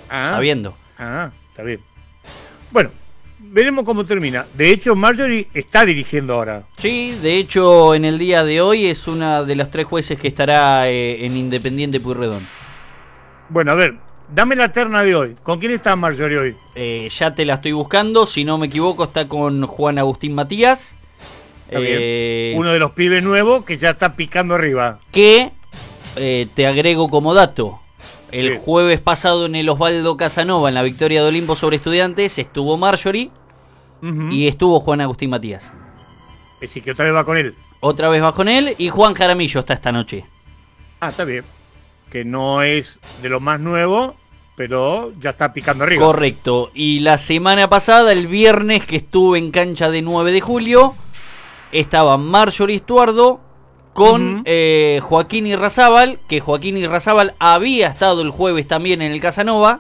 sabiendo. Está bien. Bueno, veremos cómo termina. De hecho, Marjorie está dirigiendo ahora. Sí, de hecho, en el día de hoy es una de las 3 jueces que estará en Independiente Pueyrredón. Bueno, a ver, dame la terna de hoy. ¿Con quién está Marjorie hoy? Ya te la estoy buscando, si no me equivoco está con Juan Agustín Matías. Uno de los pibes nuevos que ya está picando arriba. Que, te agrego como dato, el jueves pasado en el Osvaldo Casanova, en la victoria de Olimpo sobre Estudiantes, estuvo Marjorie y estuvo Juan Agustín Matías. Es decir, que otra vez va con él. Otra vez va con él y Juan Jaramillo está esta noche. Está bien. Que no es de lo más nuevo, pero ya está picando arriba. Correcto. Y la semana pasada, el viernes que estuve en cancha de 9 de julio, estaba Marjorie Estuardo con Joaquín Irrazábal, que Joaquín Irrazábal había estado el jueves también en el Casanova,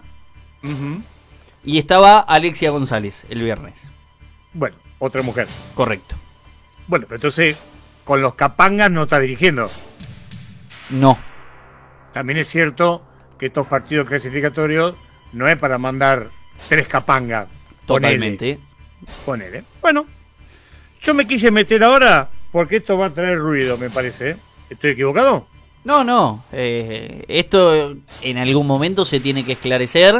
y estaba Alexia González el viernes. Bueno, otra mujer. Correcto. Bueno, pero entonces con los capangas no está dirigiendo. No. También es cierto que estos partidos clasificatorios no es para mandar 3 capangas. Totalmente. Ponele. Bueno, yo me quise meter ahora porque esto va a traer ruido, me parece. ¿Estoy equivocado? No. Esto en algún momento se tiene que esclarecer.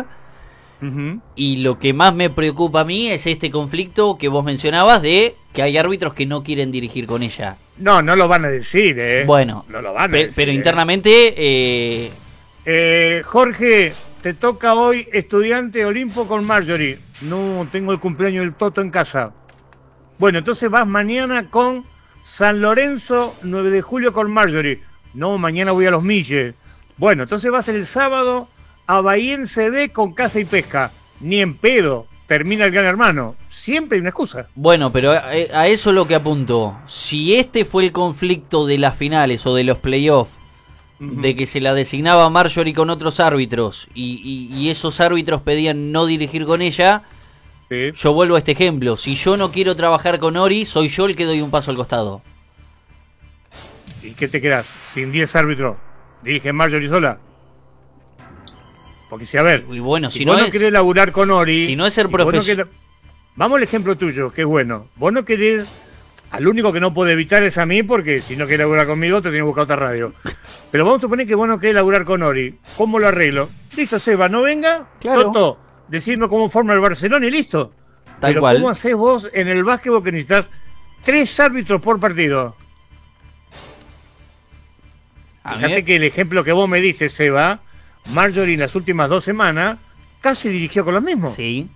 Y lo que más me preocupa a mí es este conflicto que vos mencionabas de que hay árbitros que no quieren dirigir con ella. No lo van a decir, Bueno, no lo van a decir, pero internamente... Jorge, te toca hoy Estudiante Olimpo con Marjorie. No, tengo el cumpleaños del Toto en casa. Bueno, entonces vas mañana con San Lorenzo, 9 de julio con Marjorie. No, mañana voy a Los Milles. Bueno, entonces vas el sábado a Bahiense B con Casa y Pesca. Ni en pedo, termina el Gran Hermano. Siempre hay una excusa. Bueno, pero a eso es lo que apunto. Si este fue el conflicto de las finales o de los playoffs, de que se la designaba Marjorie con otros árbitros y esos árbitros pedían no dirigir con ella, yo vuelvo a este ejemplo. Si yo no quiero trabajar con Ori, soy yo el que doy un paso al costado. ¿Y qué te quedas? ¿Sin 10 árbitros? ¿Dirige Marjorie sola? Porque si, a ver, y bueno, si vos no querés laburar con Ori... Si no es ser profesional... Vamos al ejemplo tuyo, que es bueno. Vos no querés... Al único que no puedo evitar es a mí, porque si no querés laburar conmigo, te tenés que buscar otra radio. Pero vamos a suponer que vos no querés laburar con Ori. ¿Cómo lo arreglo? Listo, Seba, no venga. Claro. Toto, decirme cómo forma el Barcelona y listo. Tal cual. ¿Cómo hacés vos en el básquetbol que necesitas 3 árbitros por partido? Fíjate que el ejemplo que vos me diste, Seba, Marjorie en las últimas 2 semanas casi dirigió con los mismos. Sí.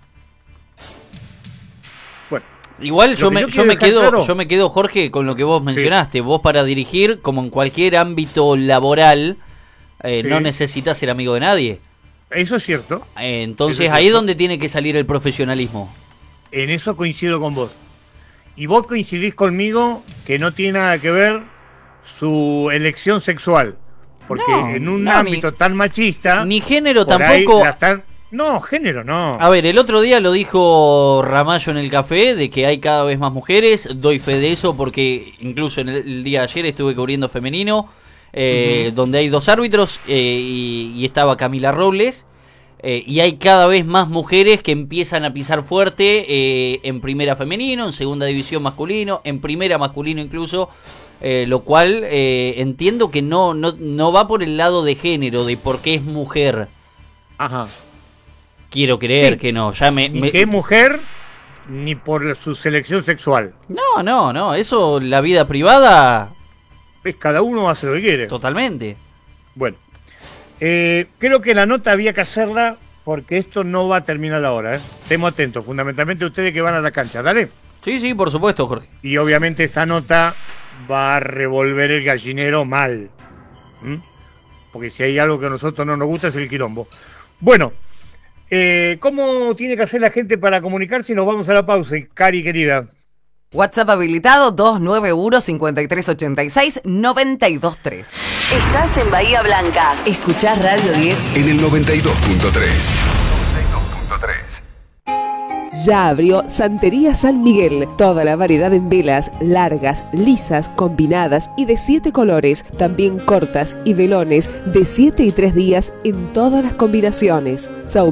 Bueno. Igual yo me quedo, Jorge, con lo que vos mencionaste. Vos para dirigir, como en cualquier ámbito laboral, no necesitas ser amigo de nadie. Eso es cierto. Entonces ahí es donde tiene que salir el profesionalismo. En eso coincido con vos. Y vos coincidís conmigo que no tiene nada que ver su elección sexual. Porque en un ámbito tan machista... Ni género tampoco... No, género no. A ver, el otro día lo dijo Ramallo en el café, de que hay cada vez más mujeres. Doy fe de eso porque incluso en el día de ayer estuve cubriendo femenino, donde hay 2 árbitros y estaba Camila Robles. Y hay cada vez más mujeres que empiezan a pisar fuerte en primera femenino, en segunda división masculino, en primera masculino incluso. Lo cual entiendo que no va por el lado de género, de por qué es mujer. Ajá. Quiero creer que no. Ni que es mujer, ni por su selección sexual. No. Eso, la vida privada... Cada uno hace lo que quiere. Totalmente. Bueno. Creo que la nota había que hacerla porque esto no va a terminar ahora. Estemos atentos, fundamentalmente ustedes que van a la cancha. ¿Dale? Sí, por supuesto, Jorge. Y obviamente esta nota va a revolver el gallinero mal. Porque si hay algo que a nosotros no nos gusta es el quilombo. Bueno, ¿cómo tiene que hacer la gente para comunicarse? Y nos vamos a la pausa, Cari querida. WhatsApp habilitado 291-5386-923. Estás en Bahía Blanca. Escuchás Radio 10 en el 92.3. Ya abrió Santería San Miguel. Toda la variedad en velas, largas, lisas, combinadas y de 7 colores. También cortas y velones de 7 y 3 días en todas las combinaciones.